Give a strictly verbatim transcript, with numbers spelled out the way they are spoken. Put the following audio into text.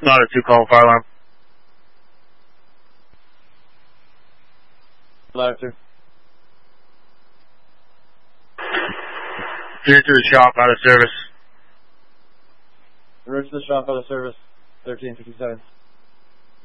Not a two call fire alarm. Ladder two. Clear to the shop, out of service. Route to the shop, out of service. thirteen fifty-seven.